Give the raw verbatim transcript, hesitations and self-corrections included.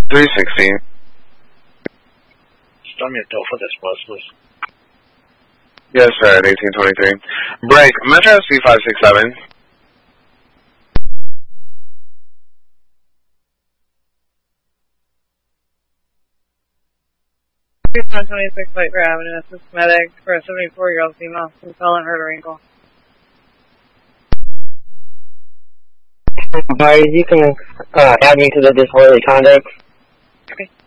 three sixteen. Start me a dope for this bus, please. Yes, sir, at eighteen twenty-three. Break, Metro C five six seven. one twenty-six White Avenue, assist medic for a seventy-four-year-old female who fell and hurt her ankle. Hi, you can uh, add me to the disorderly conduct. Okay.